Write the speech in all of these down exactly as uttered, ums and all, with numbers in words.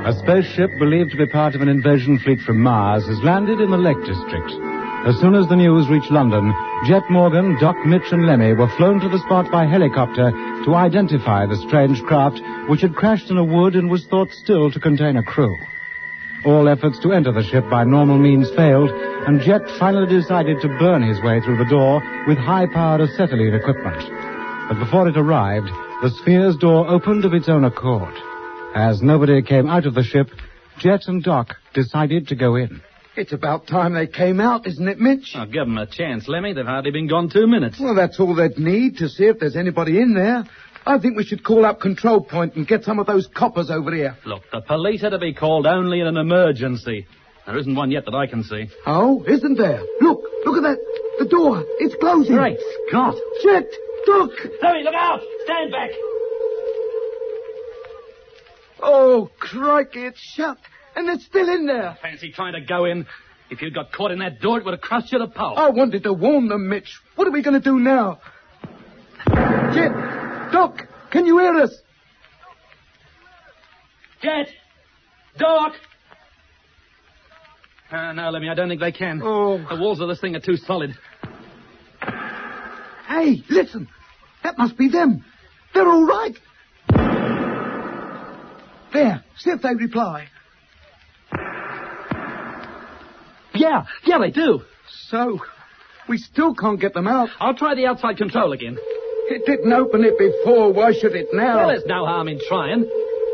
A spaceship believed to be part of an invasion fleet from Mars has landed in the Lake District. As soon as the news reached London, Jet Morgan, Doc, Mitch, and Lemmy were flown to the spot by helicopter to identify the strange craft which had crashed in a wood and was thought still to contain a crew. All efforts to enter the ship by normal means failed, and Jet finally decided to burn his way through the door with high-powered acetylene equipment. But before it arrived, the sphere's door opened of its own accord. As nobody came out of the ship, Jet and Doc decided to go in. It's about time they came out, isn't it, Mitch? I'll give them a chance, Lemmy. They've hardly been gone two minutes. Well, that's all they'd need to see if there's anybody in there. I think we should call up Control Point and get some of those coppers over here. Look, the police are to be called only in an emergency. There isn't one yet that I can see. Oh, isn't there? Look, look at that. The door. It's closing. Great Scott. Jet, Doc. Lemmy, look out. Stand back. Oh, crikey, it's shut. And they're still in there. Fancy trying to go in. If you'd got caught in that door, it would have crushed you to pulp. I wanted to warn them, Mitch. What are we going to do now? Jet, Doc, can you hear us? Jet! Doc! Uh, no, Lemmy, I don't think they can. Oh. The walls of this thing are too solid. Hey, listen. That must be them. They're all right. There, see if they reply. Yeah, yeah, they do. So, we still can't get them out. I'll try the outside control again. It didn't open it before. Why should it now? Well, there's no harm in trying.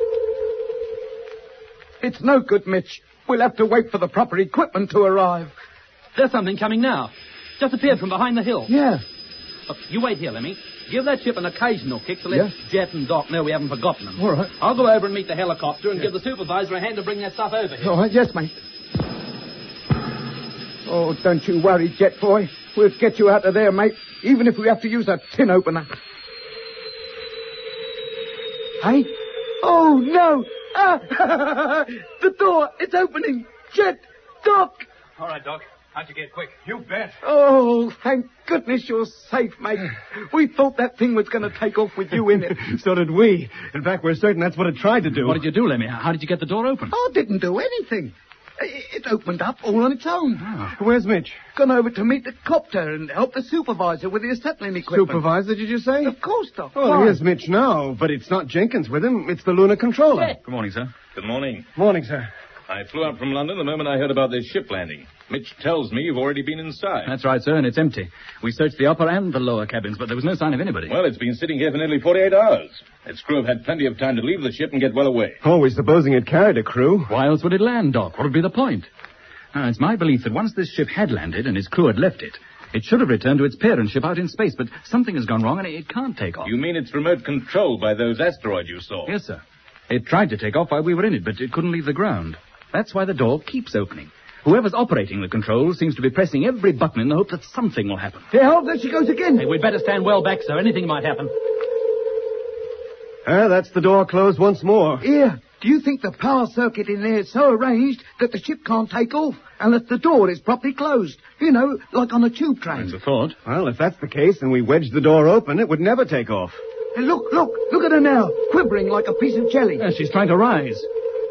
It's no good, Mitch. We'll have to wait for the proper equipment to arrive. There's something coming now. Just appeared from behind the hill. Yeah. Look, you wait here, Lemmy. Give that ship an occasional kick to let Yeah. Jet and Doc know we haven't forgotten them. All right. I'll go over and meet the helicopter and give the supervisor a hand to bring that stuff over here. All right, yes, mate. Oh, don't you worry, Jet Boy. We'll get you out of there, mate, even if we have to use a tin opener. Hey? Oh, no! Ah! The door, it's opening! Jet! Doc! All right, Doc. How'd you get quick? You bet. Oh, thank goodness you're safe, mate. We thought that thing was going to take off with you in it. So did we. In fact, we're certain that's what it tried to do. What did you do, Lemmy? How did you get the door open? I didn't do anything. It opened up all on its own. Oh. Where's Mitch? Gone over to meet the copter and help the supervisor with the acetylene equipment. Supervisor, did you say? Of course, Doc. Oh, Why? here's Mitch now, but it's not Jenkins with him. It's the lunar controller. Yeah. Good morning, sir. Good morning. Morning, sir. I flew up from London the moment I heard about this ship landing. Mitch tells me you've already been inside. That's right, sir, and it's empty. We searched the upper and the lower cabins, but there was no sign of anybody. Well, it's been sitting here for nearly forty-eight hours. Its crew have had plenty of time to leave the ship and get well away. Always supposing it carried a crew. Why else would it land, Doc? What would be the point? Now, it's my belief that once this ship had landed and its crew had left it, it should have returned to its parent ship out in space, but something has gone wrong and it can't take off. You mean it's remote controlled by those asteroids you saw? Yes, sir. It tried to take off while we were in it, but it couldn't leave the ground. That's why the door keeps opening. Whoever's operating the controls seems to be pressing every button in the hope that something will happen. Yeah, there she goes again. Hey, we'd better stand well back, sir. Anything might happen. Ah, that's the door closed once more. Here, do you think the power circuit in there is so arranged that the ship can't take off unless the door is properly closed? You know, like on a tube train. That's a thought. Well, if that's the case and we wedged the door open, it would never take off. Hey, look, look, look at her now, quivering like a piece of jelly. Yeah, she's trying to rise.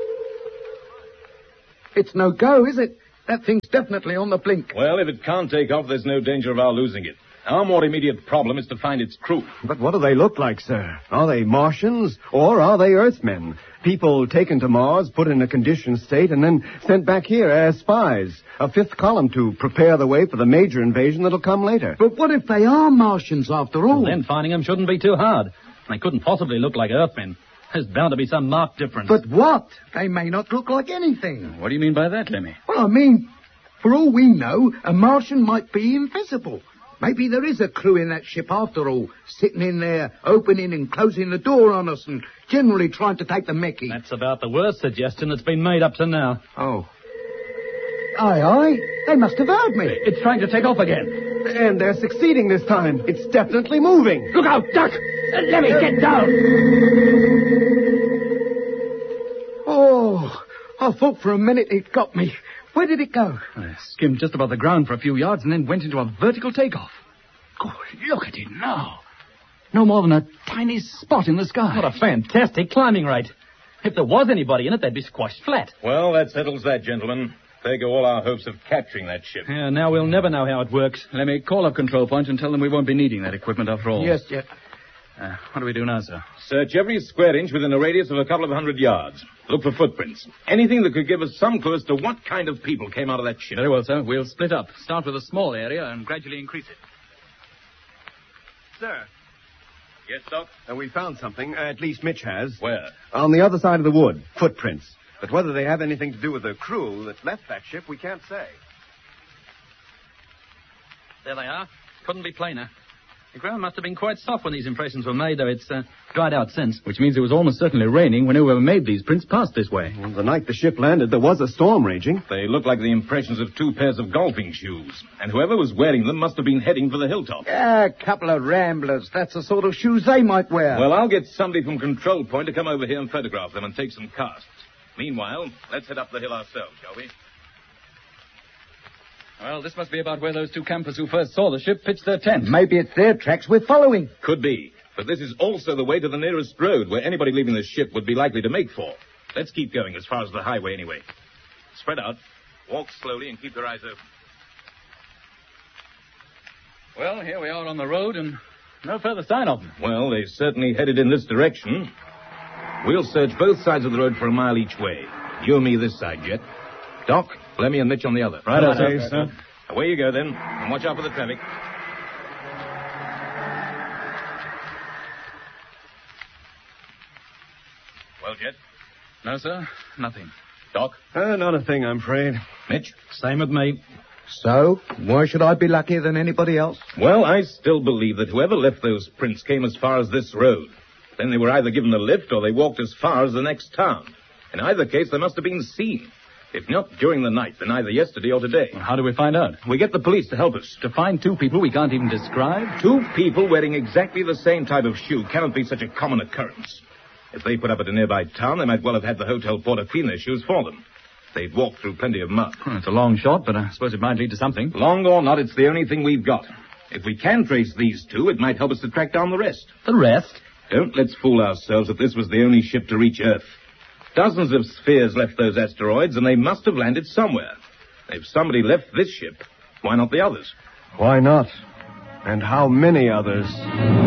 It's no go, is it? That thing's definitely on the blink. Well, if it can't take off, there's no danger of our losing it. Our more immediate problem is to find its crew. But what do they look like, sir? Are they Martians or are they Earthmen? People taken to Mars, put in a conditioned state, and then sent back here as spies. A fifth column to prepare the way for the major invasion that'll come later. But what if they are Martians after all? Then finding them shouldn't be too hard. They couldn't possibly look like Earthmen. There's bound to be some marked difference. But what? They may not look like anything. What do you mean by that, Lemmy? Well, I mean, for all we know, a Martian might be invisible. Maybe there is a crew in that ship after all, sitting in there, opening and closing the door on us and generally trying to take the mickey. That's about the worst suggestion that's been made up to now. Oh. Aye, aye. They must have heard me. It's trying to take off again. And they're succeeding this time. It's definitely moving. Look out, Duck! Uh, Lemmy, get down! Oh, I thought for a minute it got me. Where did it go? Uh, skimmed just above the ground for a few yards and then went into a vertical takeoff. Oh, look at it now. No more than a tiny spot in the sky. What a fantastic climbing rate. If there was anybody in it, they'd be squashed flat. Well, that settles that, gentlemen. There go all our hopes of capturing that ship. Yeah, now we'll never know how it works. Let me call up control point and tell them we won't be needing that equipment after all. Yes, Jet. Uh, what do we do now, sir? Search every square inch within a radius of a couple of hundred yards. Look for footprints. Anything that could give us some clue as to what kind of people came out of that ship. Very well, sir. We'll split up. Start with a small area and gradually increase it. Sir. Yes, Doc? Uh, we found something. Uh, at least Mitch has. Where? On the other side of the wood. Footprints. But whether they have anything to do with the crew that left that ship, we can't say. There they are. Couldn't be plainer. The ground must have been quite soft when these impressions were made, though it's uh, dried out since. Which means it was almost certainly raining when whoever made these prints passed this way. Well, the night the ship landed, there was a storm raging. They look like the impressions of two pairs of golfing shoes. And whoever was wearing them must have been heading for the hilltop. Yeah, a couple of ramblers. That's the sort of shoes they might wear. Well, I'll get somebody from Control Point to come over here and photograph them and take some casts. Meanwhile, let's head up the hill ourselves, shall we? Well, this must be about where those two campers who first saw the ship pitched their tent. Maybe it's their tracks we're following. Could be. But this is also the way to the nearest road where anybody leaving the ship would be likely to make for. Let's keep going as far as the highway anyway. Spread out. Walk slowly and keep your eyes open. Well, here we are on the road and no further sign of them. Well, they've certainly headed in this direction. We'll search both sides of the road for a mile each way. You and me this side, Jet. Doc, Lemmy and Mitch on the other. Right, Right, sir. sir. sir. Away you go, then. And watch out for the traffic. Well, Jet? No, sir. Nothing. Doc? Uh, not a thing, I'm afraid. Mitch? Same with me. So, why should I be luckier than anybody else? Well, I still believe that whoever left those prints came as far as this road. Then they were either given the lift or they walked as far as the next town. In either case, they must have been seen. If not during the night, then either yesterday or today. Well, how do we find out? We get the police to help us. To find two people we can't even describe? Two people wearing exactly the same type of shoe cannot be such a common occurrence. If they put up at a nearby town, they might well have had the hotel porter clean their shoes for them. They'd walked through plenty of mud. Well, it's a long shot, but I suppose it might lead to something. Long or not, it's the only thing we've got. If we can trace these two, it might help us to track down the rest. The rest? Don't let's fool ourselves that this was the only ship to reach Earth. Dozens of spheres left those asteroids, and they must have landed somewhere. If somebody left this ship, why not the others? Why not? And how many others?